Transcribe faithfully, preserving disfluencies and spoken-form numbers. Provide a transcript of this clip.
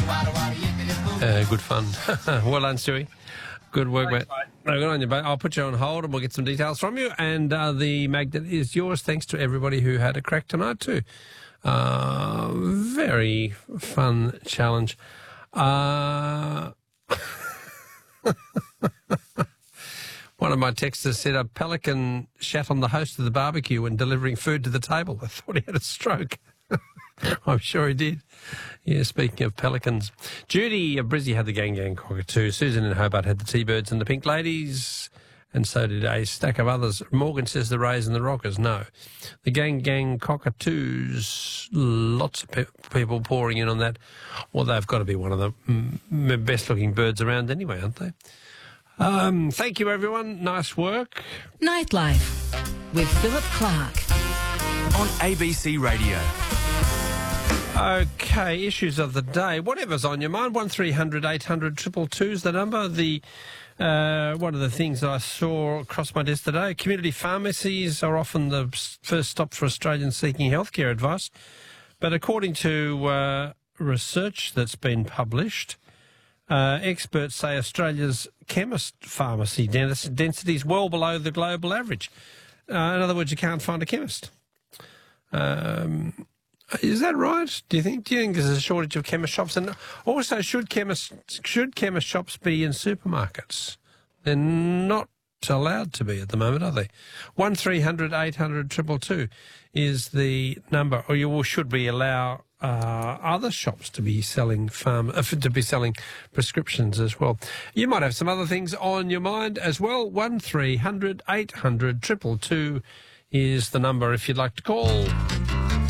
Uh, good fun. Well done, Stewie. Good work, mate. No, good on you, mate. I'll put you on hold and we'll get some details from you. And uh, the magnet is yours, thanks to everybody who had a crack tonight too. Uh, very fun challenge. Uh, one of my texters said a pelican shat on the host of the barbecue when delivering food to the table. I thought he had a stroke. I'm sure he did. Yeah, speaking of pelicans. Judy of Brizzy had the Gang Gang Cockatoo. Susan in Hobart had the T-Birds and the Pink Ladies. And so did a stack of others. Morgan says the Rays and the Rockers. No. The Gang Gang Cockatoos, lots of pe- people pouring in on that. Well, they've got to be one of the mm, best-looking birds around anyway, aren't they? Um, thank you, everyone. Nice work. Nightlife with Philip Clark on A B C Radio. Okay, issues of the day. Whatever's on your mind, one three hundred eight hundred two two two is the number. The uh, one of the things I saw across my desk today, community pharmacies are often the first stop for Australians seeking healthcare advice. But according to uh, research that's been published, uh, experts say Australia's chemist pharmacy density is well below the global average. Uh, in other words, you can't find a chemist. Um... Is that right? Do you think? Do you think there's a shortage of chemist shops? And also, should chemist should chemist shops be in supermarkets? They're not allowed to be at the moment, are they? One three hundred eight hundred triple two is the number. Or you should we allow uh, other shops to be selling farm uh, to be selling prescriptions as well? You might have some other things on your mind as well. One three hundred eight hundred triple two is the number if you'd like to call.